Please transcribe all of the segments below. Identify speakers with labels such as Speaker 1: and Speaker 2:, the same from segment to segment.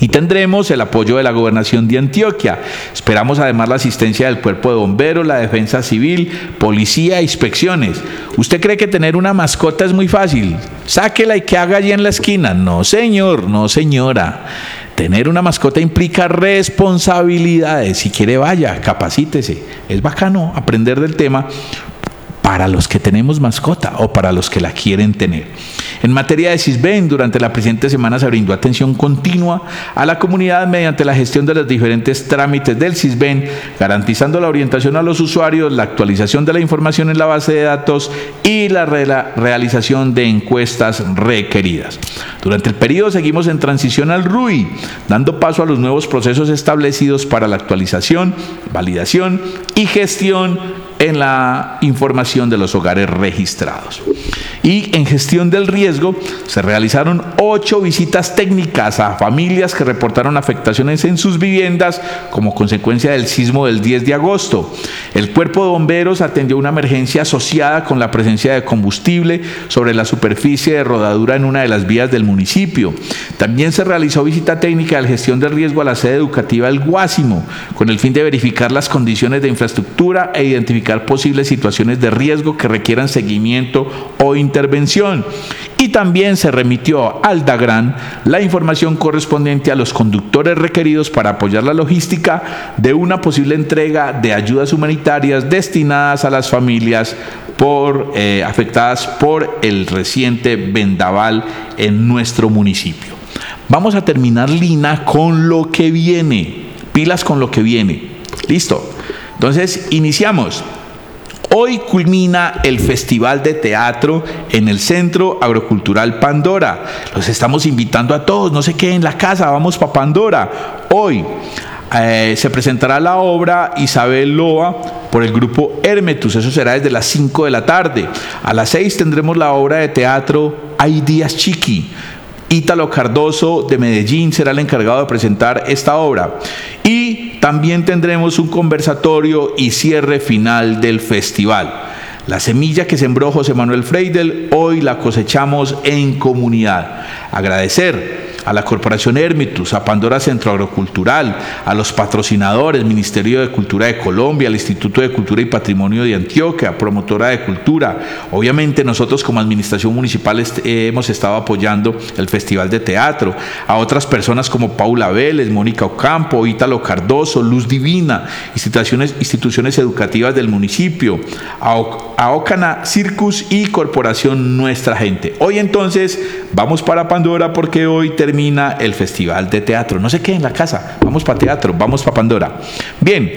Speaker 1: Y tendremos el apoyo de la Gobernación de Antioquia. Esperamos además la asistencia del Cuerpo de Bomberos, la Defensa Civil, Policía, inspecciones. ¿Usted cree que tener una mascota es muy fácil? Sáquela y que haga allí en la esquina. No, señor, no, señora. Tener una mascota implica responsabilidades. Si quiere, vaya, capacítese. Es bacano aprender del tema para los que tenemos mascota o para los que la quieren tener. En materia de Sisbén, durante la presente semana se brindó atención continua a la comunidad mediante la gestión de los diferentes trámites del Sisbén, garantizando la orientación a los usuarios, la actualización de la información en la base de datos y la realización de encuestas requeridas. Durante el periodo seguimos en transición al RUI, dando paso a los nuevos procesos establecidos para la actualización, validación y gestión en la información de los hogares registrados. Y en gestión del riesgo se realizaron 8 visitas técnicas a familias que reportaron afectaciones en sus viviendas como consecuencia del sismo del 10 de agosto. El Cuerpo de Bomberos atendió una emergencia asociada con la presencia de combustible sobre la superficie de rodadura en una de las vías del municipio. También se realizó visita técnica de gestión del riesgo a la sede educativa del Guásimo, con el fin de verificar las condiciones de infraestructura e identificar posibles situaciones de riesgo que requieran seguimiento o intervención. Y también se remitió al DAGRAN la información correspondiente a los conductores requeridos para apoyar la logística de una posible entrega de ayudas humanitarias destinadas a las familias afectadas por el reciente vendaval en nuestro municipio. Vamos a terminar, Lina, con lo que viene. Pilas con lo que viene. ¿Listo? Entonces, iniciamos. Hoy culmina el Festival de Teatro en el Centro Agrocultural Pandora. Los estamos invitando a todos, no se queden en la casa, vamos para Pandora. Hoy se presentará la obra Isabel Loa por el grupo Hermetus, eso será desde las 5 de la tarde. A las 6 tendremos la obra de teatro Hay Días Chiqui. Ítalo Cardoso de Medellín será el encargado de presentar esta obra. Y también tendremos un conversatorio y cierre final del festival. La semilla que sembró José Manuel Freidel, hoy la cosechamos en comunidad. Agradecer a la Corporación Hermetus, a Pandora Centro Agrocultural, a los patrocinadores, Ministerio de Cultura de Colombia, al Instituto de Cultura y Patrimonio de Antioquia, Promotora de Cultura. Obviamente nosotros como Administración Municipal hemos estado apoyando el Festival de Teatro, a otras personas como Paula Vélez, Mónica Ocampo, Ítalo Cardoso, Luz Divina, instituciones educativas del municipio, a Ocana Circus y Corporación Nuestra Gente. Hoy entonces vamos para Pandora porque hoy termina el Festival de Teatro. No se queden en la casa, vamos para teatro, vamos para Pandora. Bien,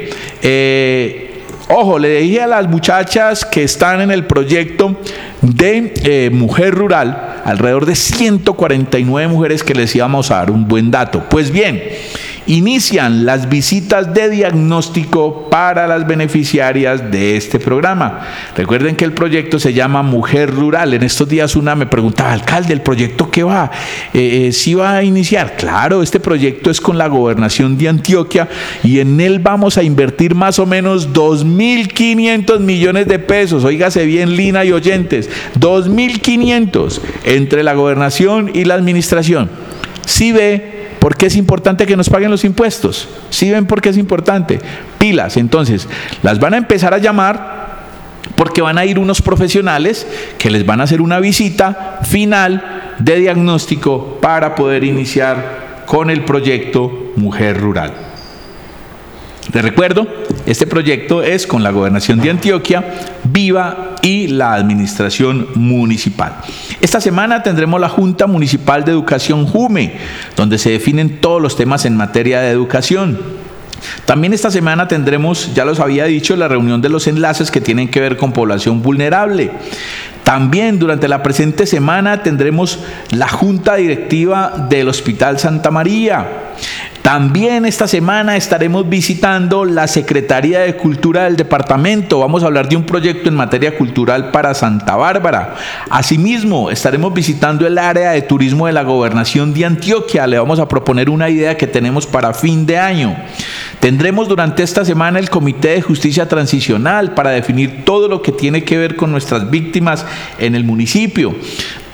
Speaker 1: ojo, le dije a las muchachas que están en el proyecto de Mujer Rural, alrededor de 149 mujeres, que les íbamos a dar un buen dato. Pues bien, inician las visitas de diagnóstico para las beneficiarias de este programa. Recuerden que el proyecto se llama Mujer Rural. En estos días una me preguntaba, alcalde, ¿el proyecto qué va? ¿Sí va a iniciar? Claro, este proyecto es con la Gobernación de Antioquia y en él vamos a invertir más o menos 2.500 millones de pesos. Óigase bien, Lina y oyentes, 2.500 entre la Gobernación y la Administración. ¿Sí ve por qué es importante que nos paguen los impuestos? ¿Sí ven por qué es importante? Pilas. Entonces, las van a empezar a llamar porque van a ir unos profesionales que les van a hacer una visita final de diagnóstico para poder iniciar con el proyecto Mujer Rural. Les recuerdo, este proyecto es con la Gobernación de Antioquia, Viva y la Administración Municipal. Esta semana tendremos la Junta Municipal de Educación JUME, donde se definen todos los temas en materia de educación. También esta semana tendremos, ya los había dicho, la reunión de los enlaces que tienen que ver con población vulnerable. También durante la presente semana tendremos la Junta Directiva del Hospital Santa María. También esta semana estaremos visitando la Secretaría de Cultura del departamento. Vamos a hablar de un proyecto en materia cultural para Santa Bárbara. Asimismo, estaremos visitando el área de turismo de la Gobernación de Antioquia. Le vamos a proponer una idea que tenemos para fin de año. Tendremos durante esta semana el Comité de Justicia Transicional para definir todo lo que tiene que ver con nuestras víctimas en el municipio.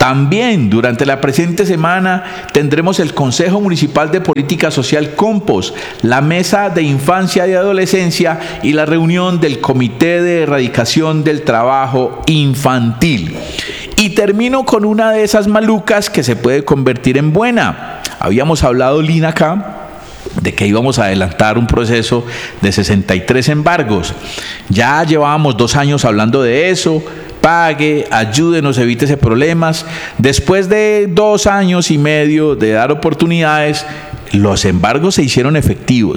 Speaker 1: También durante la presente semana tendremos el Consejo Municipal de Política Social Compos, la Mesa de Infancia y Adolescencia y la reunión del Comité de Erradicación del Trabajo Infantil. Y termino con una de esas malucas que se puede convertir en buena. Habíamos hablado, Lina, acá de que íbamos a adelantar un proceso de 63 embargos. Ya llevábamos 2 años hablando de eso. Pague, ayúdenos, evítese problemas. Después de 2 años y medio de dar oportunidades, los embargos se hicieron efectivos,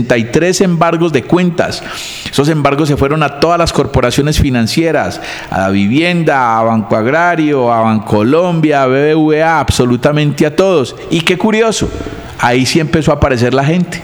Speaker 1: 63 embargos de cuentas. Esos embargos se fueron a todas las corporaciones financieras, a la vivienda, a Banco Agrario, a Bancolombia, a BBVA, absolutamente a todos. Y qué curioso, ahí sí empezó a aparecer la gente.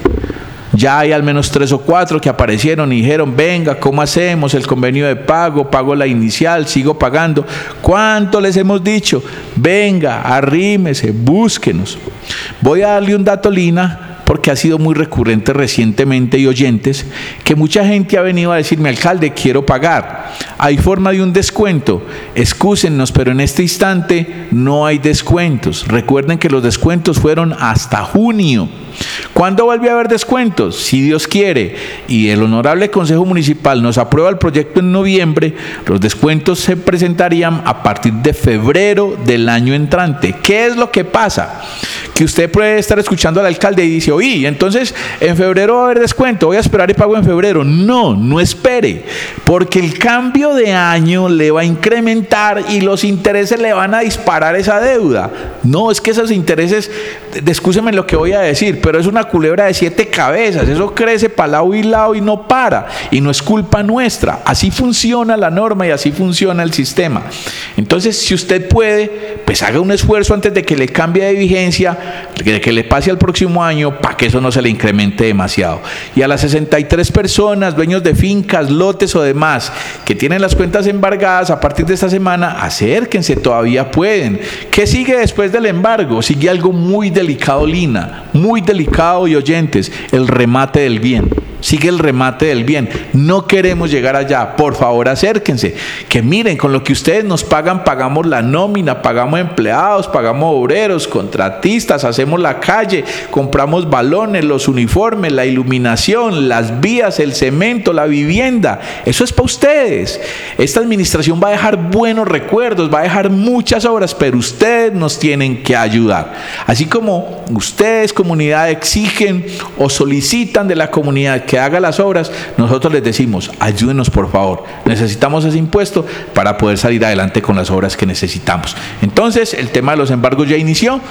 Speaker 1: Ya hay al menos 3 o 4 que aparecieron y dijeron, venga, ¿cómo hacemos el convenio de pago? Pago la inicial, sigo pagando. ¿Cuánto les hemos dicho? Venga, arrímese, búsquenos. Voy a darle un dato, Lina, porque ha sido muy recurrente recientemente, y oyentes, que mucha gente ha venido a decirme, alcalde, quiero pagar. ¿Hay forma de un descuento? Excúsennos, pero en este instante no hay descuentos. Recuerden que los descuentos fueron hasta junio. ¿Cuándo vuelve a haber descuentos? Si Dios quiere y el honorable Consejo Municipal nos aprueba el proyecto en noviembre, los descuentos se presentarían a partir de febrero del año entrante. ¿Qué es lo que pasa? Que usted puede estar escuchando al alcalde y dice, oye, entonces en febrero va a haber descuento, voy a esperar y pago en febrero. No, no espere, porque el cambio de año le va a incrementar y los intereses le van a disparar esa deuda. No, es que esos intereses, excúseme lo que voy a decir, pero es una culebra de 7 cabezas, eso crece para lado y lado y no para, y no es culpa nuestra. Así funciona la norma y así funciona el sistema. Entonces, si usted puede, pues haga un esfuerzo antes de que le cambie de vigencia, de que le pase al próximo año, para que eso no se le incremente demasiado. Y a las 63 personas, dueños de fincas, lotes o demás, que tienen las cuentas embargadas a partir de esta semana, acérquense, todavía pueden. ¿Qué sigue después del embargo? Sigue algo muy delicado, Lina, muy delicado, y oyentes, el remate del bien. Sigue el remate del bien. No queremos llegar allá. Por favor, acérquense. Que miren, con lo que ustedes nos pagan, pagamos la nómina, pagamos empleados, pagamos obreros, contratistas, hacemos la calle, compramos balones, los uniformes, la iluminación, las vías, el cemento, la vivienda. Eso es para ustedes. Esta administración va a dejar buenos recuerdos, va a dejar muchas obras, pero ustedes nos tienen que ayudar. Así como ustedes, comunidad, exigen o solicitan de la comunidad que haga las obras, nosotros les decimos, ayúdenos por favor, necesitamos ese impuesto para poder salir adelante con las obras que necesitamos. Entonces, el tema de los embargos ya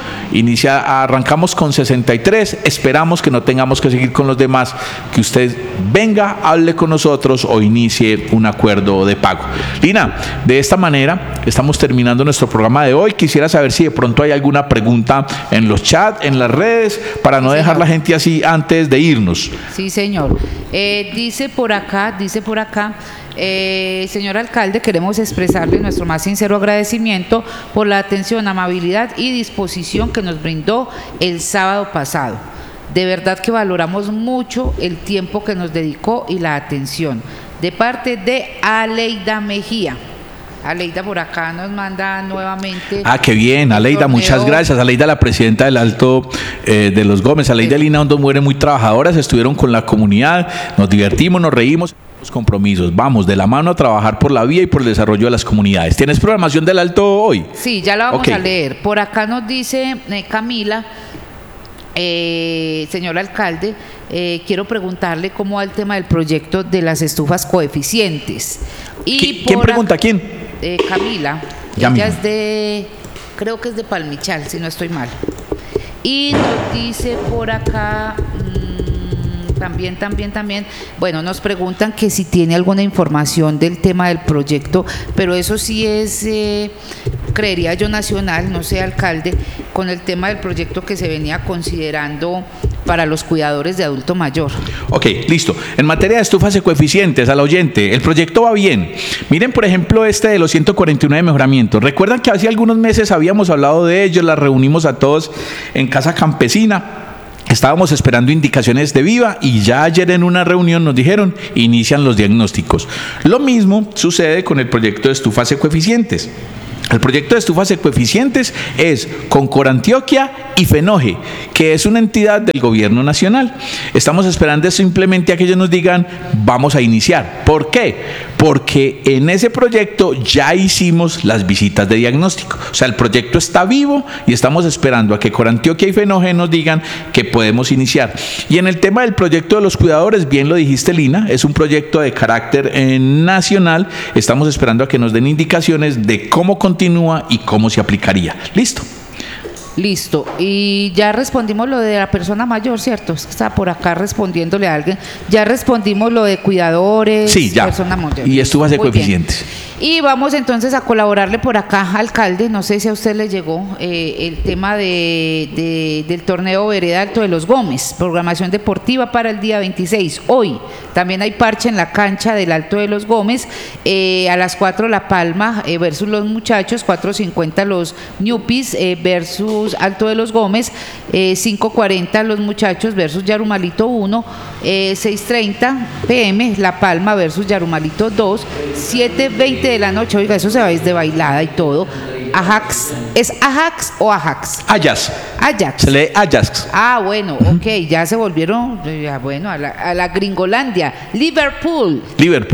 Speaker 1: arrancamos con 63, esperamos que no tengamos que seguir con los demás, que usted venga, hable con nosotros o inicie un acuerdo de pago. Lina, de esta manera estamos terminando nuestro programa de hoy. Quisiera saber si de pronto hay alguna pregunta en los chats, en las redes, para no dejar la gente así antes de irnos.
Speaker 2: Sí, señor. Dice por acá, señor alcalde, queremos expresarle nuestro más sincero agradecimiento por la atención, amabilidad y disposición que nos brindó el sábado pasado. De verdad que valoramos mucho el tiempo que nos dedicó y la atención. De parte de Aleida Mejía. Aleida por acá nos manda nuevamente. Ah,
Speaker 1: qué bien, Aleida, muchas gracias. Aleida, la presidenta del Alto de los Gómez. Aleida y Lina Hondo Muere, muy trabajadoras, estuvieron con la comunidad, nos divertimos, nos reímos. Los compromisos, vamos de la mano a trabajar por la vía y por el desarrollo de las comunidades. ¿Tienes programación del Alto hoy?
Speaker 2: Sí, ya la vamos a leer. Por acá nos dice Camila, señor alcalde, quiero preguntarle cómo va el tema del proyecto de las estufas coeficientes. Y
Speaker 1: ¿Quién pregunta? ¿Quién?
Speaker 2: Camila, ella es creo que es de Palmichal, si no estoy mal. Y nos dice por acá, también, bueno, nos preguntan que si tiene alguna información del tema del proyecto, pero eso sí es, creería yo, nacional, no sé, alcalde, con el tema del proyecto que se venía considerando para los cuidadores de adulto mayor.
Speaker 1: Ok, listo. En materia de estufas y coeficientes, al oyente, el proyecto va bien. Miren, por ejemplo, este de los 149 de mejoramiento. Recuerdan que hace algunos meses habíamos hablado de ellos, las reunimos a todos en Casa Campesina. Estábamos esperando indicaciones de Viva y ya ayer en una reunión nos dijeron, inician los diagnósticos. Lo mismo sucede con el proyecto de estufas y coeficientes. El proyecto de estufas ecoeficientes es con Corantioquia y Fenoje, que es una entidad del gobierno nacional. Estamos esperando simplemente a que ellos nos digan, vamos a iniciar. ¿Por qué? Porque en ese proyecto ya hicimos las visitas de diagnóstico. O sea, el proyecto está vivo y estamos esperando a que Corantioquia y Fenoje nos digan que podemos iniciar. Y en el tema del proyecto de los cuidadores, bien lo dijiste, Lina, es un proyecto de carácter nacional. Estamos esperando a que nos den indicaciones de cómo continúa y cómo se aplicaría. ¿Listo?
Speaker 2: Listo. Y ya respondimos lo de la persona mayor, ¿cierto? Es que estaba por acá respondiéndole a alguien. Ya respondimos lo de cuidadores,
Speaker 1: sí, ya.
Speaker 2: Persona mayor.
Speaker 1: Y estufas ecoeficientes.
Speaker 2: Y vamos entonces a colaborarle por acá, alcalde. No sé si a usted le llegó el tema del torneo Vereda Alto de los Gómez, programación deportiva para el día 26. Hoy también hay parche en la cancha del Alto de los Gómez. A las 4 La Palma versus los muchachos, 4:50 los Ñupis versus Alto de los Gómez, 5:40 los muchachos versus Yarumalito 1, 6:30 p.m. La Palma versus Yarumalito 2, 7:20 de la noche. Oiga, eso se va desde bailada y todo. Ajax, ¿es Ajax o Ajax?
Speaker 1: Ajax.
Speaker 2: Ajax.
Speaker 1: Se lee Ajax.
Speaker 2: Ah, bueno, ok, ya se volvieron, bueno, a la Gringolandia. Liverpool.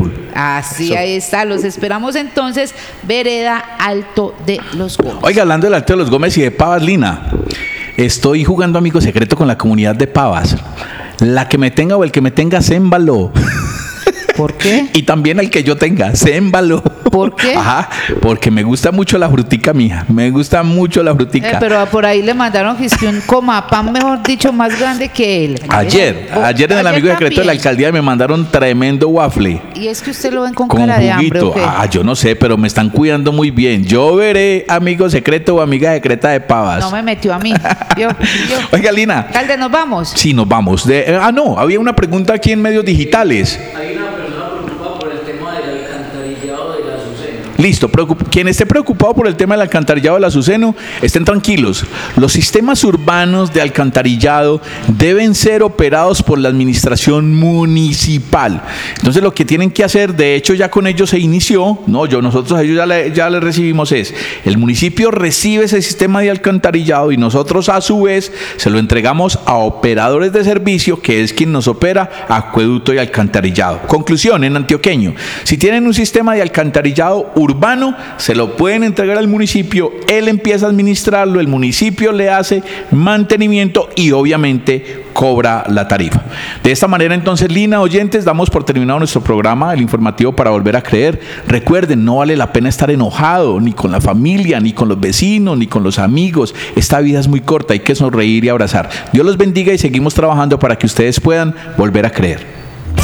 Speaker 2: Así, ahí está, los esperamos entonces, Vereda Alto de los Gómez.
Speaker 1: Oiga, hablando del Alto de los Gómez y de Pavas, Lina, estoy jugando amigo secreto con la comunidad de Pavas. La que me tenga o el que me tenga se embaló.
Speaker 2: ¿Por qué?
Speaker 1: Y también el que yo tenga se embaló.
Speaker 2: ¿Por qué?
Speaker 1: Ajá, porque me gusta mucho la frutica, mija. Me gusta mucho la frutica.
Speaker 2: Pero por ahí le mandaron que un comapán, mejor dicho, más grande que él.
Speaker 1: Ayer en el amigo secreto de la alcaldía me mandaron tremendo waffle.
Speaker 2: ¿Y es que usted lo ven con cara de hambre o qué?
Speaker 1: Yo no sé, pero me están cuidando muy bien. Yo veré amigo secreto o amiga secreta de Pavas.
Speaker 2: No me metió a mí. Yo.
Speaker 1: Oiga, Lina.
Speaker 2: Alcalde, ¿nos vamos?
Speaker 1: Sí, nos vamos. No, había una pregunta aquí en medios digitales.
Speaker 3: Hay una persona preocupada por el tema del alcantarillado de la Azucena.
Speaker 1: Listo, quien esté preocupado por el tema del alcantarillado del Azuceno, estén tranquilos. Los sistemas urbanos de alcantarillado deben ser operados por la administración municipal. Entonces lo que tienen que hacer, de hecho ya con ellos se inició, nosotros a ellos ya le recibimos el municipio recibe ese sistema de alcantarillado y nosotros a su vez se lo entregamos a operadores de servicio, que es quien nos opera acueducto y alcantarillado. Conclusión en antioqueño: si tienen un sistema de alcantarillado urbano, se lo pueden entregar al municipio, él empieza a administrarlo, el municipio le hace mantenimiento y obviamente cobra la tarifa. De esta manera entonces, Lina, oyentes, damos por terminado nuestro programa, el informativo para volver a creer. Recuerden, no vale la pena estar enojado, ni con la familia, ni con los vecinos, ni con los amigos. Esta vida es muy corta, hay que sonreír y abrazar. Dios los bendiga y seguimos trabajando para que ustedes puedan volver a creer.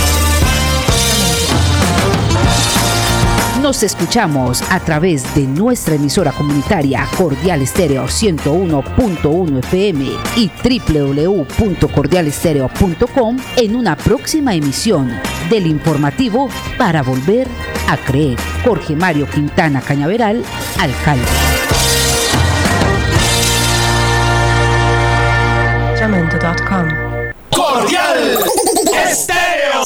Speaker 4: Nos escuchamos a través de nuestra emisora comunitaria Cordial Estéreo 101.1 FM y www.cordialestereo.com en una próxima emisión del informativo para volver a creer. Jorge Mario Quintana Cañaveral, alcalde.
Speaker 5: Jamendo.com.
Speaker 6: Cordial Estéreo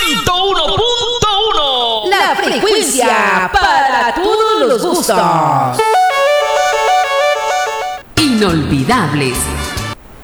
Speaker 6: 101.1.
Speaker 4: La frecuencia para todos los gustos. Inolvidables